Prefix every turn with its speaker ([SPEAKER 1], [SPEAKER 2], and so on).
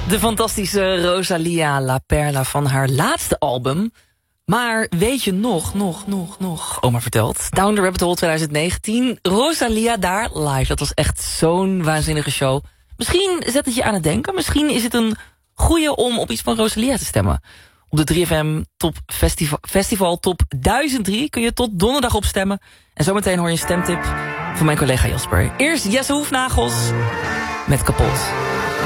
[SPEAKER 1] De fantastische Rosalia La Perla van haar laatste album. Maar weet je nog, oma vertelt. Down the Rabbit Hole 2019, Rosalia daar live. Dat was echt zo'n waanzinnige show. Misschien zet het je aan het denken. Misschien is het een goeie om op iets van Rosalia te stemmen. Op de 3FM Top Festival Top 1003 kun je tot donderdag opstemmen. En zometeen hoor je een stemtip van mijn collega Jasper. Eerst Jesse Hoefnagels met Kapot.